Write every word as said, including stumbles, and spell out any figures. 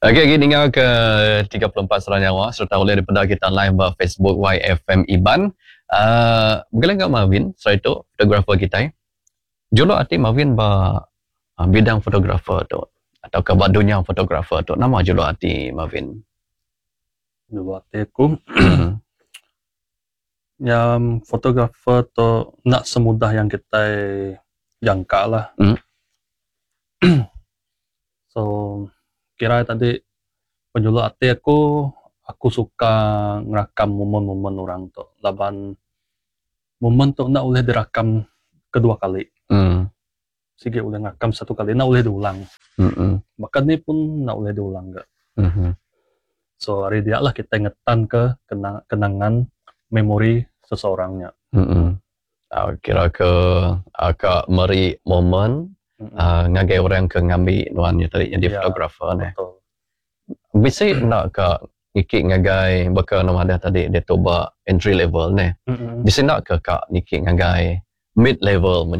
Okey, gini ngau ke tiga puluh empat Seranyawa serta oleh daripada kita live ba Facebook Y F M Iban. Uh, Mungkin enggak Marvin, saya itu fotografer kita. Jolo ati Marvin ba uh, bidang fotografer tu atau ke ba dunia fotografer tu. Nama jolo ati Marvin. Jolo ati aku yang fotografer tu nak semudah yang kita jangka lah. Hmm. So kira tadi penjulu hati aku, aku suka ngerakam momen-momen orang tu. Laban momen tu nak boleh direkam kedua kali. Hmm. Sige boleh ngerakam satu kali, nak boleh diulang. Hmm. Bahkan ni pun nak boleh diulang ke. Hmm. So hari dia lah kita ingetan ke kenang kenangan memori seseorangnya. Hmm. Uh, kira ke agak meri momen Mm-hmm. uh, ngagai orang ke ngambil nuannya tadi yang di Ya, fotografer ni. betul. Bisa nak ke ngikik ngagai bakal nama dah tadi dia toba entry level ni. Mm-hmm. Bisa nak ke kak ngikik ngagai mid level